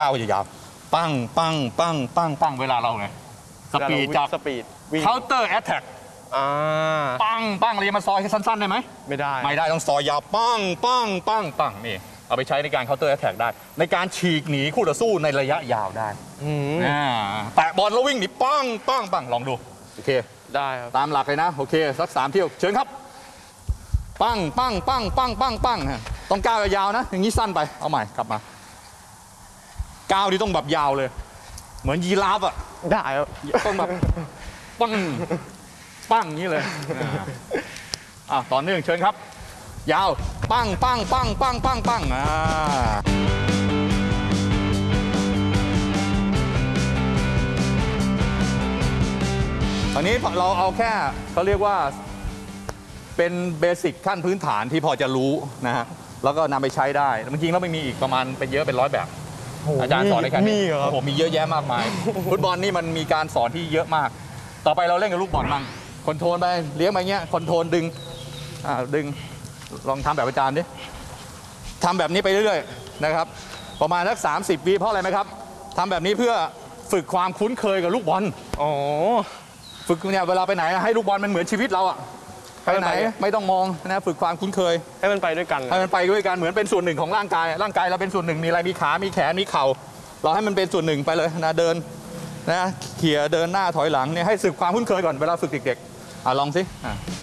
ก้าวยาวๆปั้งปั้งปั้งปั้งปั้งเวลาเราไงสปีดจากสปีดวิ่ง counter attack ปั้งปั้งเราจะมาซอยแค่สั้นๆได้ไหมไม่ได้ต้องซอยยาวปั้งปั้งปั้งปั้งนี่เอาไปใช้ในการ counter attack ได้ในการฉีกหนีคู่ต่อสู้ในระยะยาวได้แตะบอลแล้ววิ่งหนีปั้งปั้งปั้งลองดูโอเคได้ครับตามหลักเลยนะโอเคสัก3 เที่ยวเชิญครับปั้งปั้งปั้งปั้งปั้งปั้งต้องก้าวยาวนะอย่างนี้สั้นไปเอาใหม่กลับมาก้าวนี่ต้องแบบยาวเลยเหมือนยีราฟอ่ะได้ครับต้องแบบปั้งปั้งนี้เลยต่อเนื่องเชิญครับยาวปั้งปั้งปั้งปั้งปั้งปั้งตอนนี้เราเอาแค่เขาเรียกว่าเป็นเบสิกขั้นพื้นฐานที่พอจะรู้นะฮะแล้วก็นำไปใช้ได้จริงๆแล้วไม่มีอีกประมาณเป็นเยอะเป็น100แบบอาจารย์สอนได้แค่นี้ผมมีเยอะแยะมากมายฟุตบอลนี่มันมีการสอนที่เยอะมากต่อไปเราเล่นกับลูกบอลมั่งคอนโทรลไปเลี้ยงไปเงี้ยคอนโทรลดึงดึงลองทำแบบอาจารย์ดิทำแบบนี้ไปเรื่อยๆนะครับประมาณสัก30 วิเพราะอะไรไหมครับทำแบบนี้เพื่อฝึกความคุ้นเคยกับลูกบอลฝึกเนี่ยเวลาไปไหนให้ลูกบอลมันเหมือนชีวิตเราอะไปไหนไม่ต้องมองนะฝึกความคุ้นเคยให้มันไปด้วยกันเหมือนเป็นส่วนหนึ่งของร่างกายเราเป็นส่วนหนึ่งมีอะไรมีขามีแขนมีเข่าเราให้มันเป็นส่วนหนึ่งไปเลยนะเดินนะเขี่ยเดินหน้าถอยหลังเนี่ยให้ฝึกความคุ้นเคยก่อนเวลาฝึกเด็กๆลองสิ